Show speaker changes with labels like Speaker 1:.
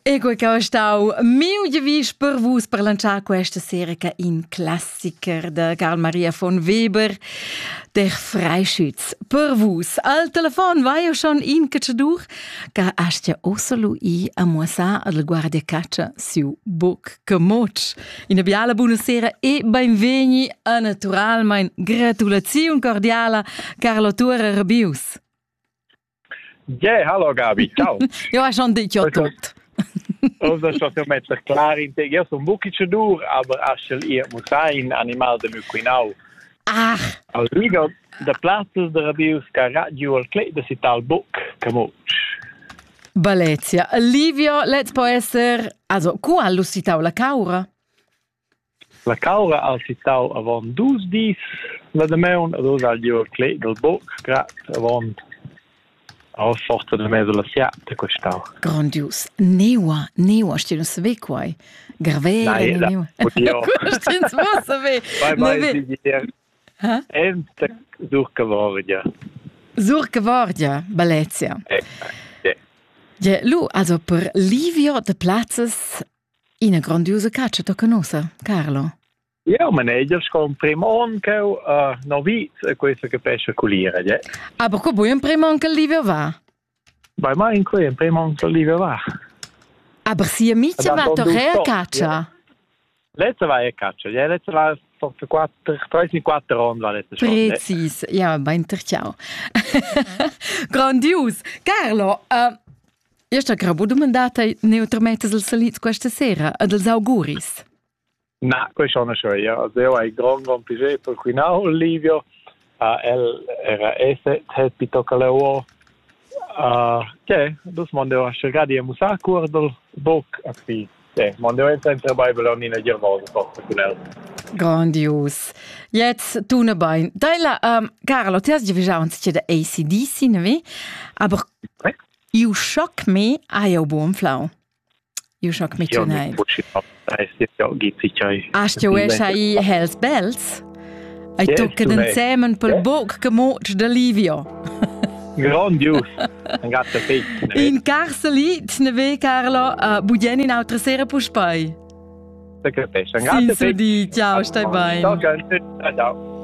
Speaker 1: E quel che ho stau miu giavis per vus per lanciare questa sera che in classiker de Karl Maria von Weber, der Freischütz. Per vus, al telefon vai schon in cacciadur che astia osolo i a muasa al guardia caccia su Boc Camoch. In biala buonasera e benveni a naturalmein gratulazione cordiale Carlo Tura Rabius.
Speaker 2: Ja, hallo Gabi, ciao.
Speaker 1: Io ho schon detto tutto.
Speaker 2: Also schon so mettere klar in te. Io sono un bucchiccio dur, aber aschel ihr muss ein animal de muquinau.
Speaker 1: Ach.
Speaker 2: Al liga de platzes de rabius ca radio al clet de cital Boc Camoch.
Speaker 1: Balezia. Livio, let's può essere, also, qual lusitau la caura?
Speaker 2: La caura al cital avon 12 dis, la de meun, dos al dio al clet del Boc, grat avon aus sorte de mezzo la siate questau.
Speaker 1: Grandios. Neua, stia non sape quai. Gravere, neua.
Speaker 2: Oddio.
Speaker 1: Stia non sape.
Speaker 2: Vai, ente surca vordia.
Speaker 1: Surca vordia, Balezia. Ja, lu, also per Livio de platzes in a grandiosa caccia to conosce, Carlo.
Speaker 2: Ja, ma negli con primon che noviz questo che pesce culire, ja.
Speaker 1: Aber ko buon primon che Livio va.
Speaker 2: Bei mai in cui primon che Livio va.
Speaker 1: Aber si amici va to a caccia.
Speaker 2: Letzte war caccia, ja, letzte war vor 3-4 Runden war letzte schon.
Speaker 1: Precis, ja, ben ciao. Grandios. Carlo, io sto grabo domandata neutramente sul salit questa sera, dels auguris.
Speaker 2: Na, questo non so io. Also io hai gran piacere per qui now Livio. Era happy toccaleo. Dus mondeo a cercare di musare cur del Boc a qui. Mondeo entra Bible in a gervosa forse con el.
Speaker 1: Grandios. Jetzt tun wir bein. Daila, Carlo, tu hast ja uns da AC/DC, ne? Aber you shock me a jou boomflau. You shock me tonight. Hast du es ai Hells Bells? Ai tocca den Zemen pel Boc Camoch de Livio.
Speaker 2: Grandios. Un gatto fit.
Speaker 1: In Carcelit, ne ve Carlo, budien in altra sera puspai.
Speaker 2: Ciao,
Speaker 1: Ciao, stai bene.
Speaker 2: Ciao.